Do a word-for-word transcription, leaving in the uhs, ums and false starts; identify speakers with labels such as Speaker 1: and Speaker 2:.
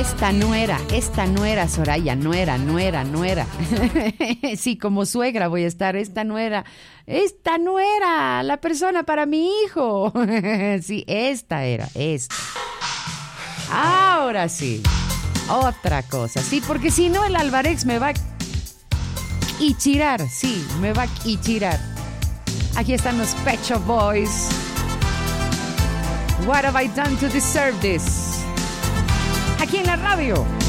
Speaker 1: Esta nuera, esta nuera, Soraya, nuera, nuera, nuera. Sí, como suegra voy a estar, esta nuera, esta nuera, la persona para mi hijo. Sí, esta era, esta. Ahora sí, otra cosa, sí, porque si no el Alvarex me va a ichirar, sí, me va a ichirar. Aquí están los Pet Shop Boys. What have I done to deserve this? Aquí en la radio.